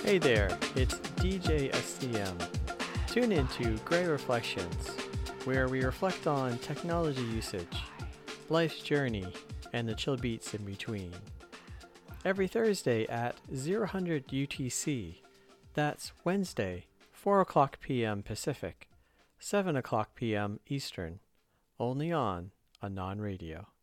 Hey there, it's DJ SCM. Tune into Grey Reflections, where we reflect on technology usage, life's journey, and the chill beats in between. Every Thursday at 0000 UTC, that's Wednesday, 4 o'clock p.m. Pacific, 7 o'clock p.m. Eastern, only on Anon Radio.